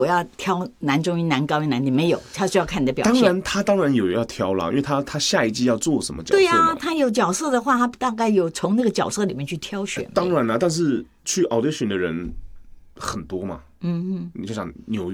我要挑男中音、男高音、男低，没有，他就要看你的表现。 他当然有要挑啦，因为他下一季要做什么角色嘛。 对啊，他有角色的话，他大概有从那个角色里面去挑选。 当然啦，但是去 audition 的人很多嘛。你就想纽约